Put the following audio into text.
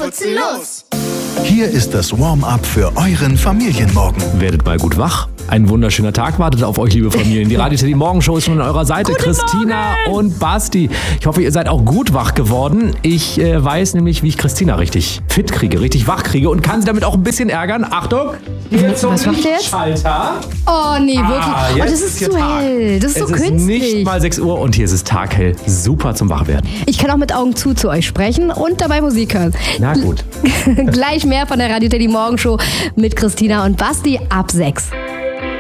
putzen los! Hier ist das Warm-up für euren Familienmorgen. Werdet mal gut wach. Ein wunderschöner Tag wartet auf euch, liebe Familien. Die Radio City Morgenshow ist schon an eurer Seite. Guten Christina Morgen. und Basti. Ich hoffe, ihr seid auch gut wach geworden. Ich weiß nämlich, wie ich Christina richtig fit kriege, richtig wach kriege und kann sie damit auch ein bisschen ärgern. Achtung, hier zum Was macht ihr jetzt? Lichtschalter. Oh nee, wirklich. Oh, jetzt das ist hier zu Tag. hell. Das ist so Es ist künstlich. nicht mal 6 Uhr und hier ist es taghell. Super zum Wachwerden. Ich kann auch mit Augen zu euch sprechen und dabei Musik hören. Na gut. Gleich mehr von der Radio Teddy Morgenshow mit Christina und Basti ab 6.